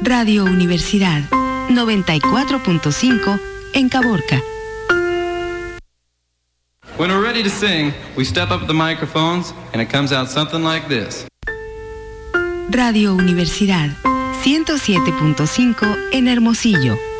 Radio Universidad 94.5 en Caborca. When we're ready to sing, we step up the microphones and it comes out something like this. Radio Universidad 107.5 en Hermosillo.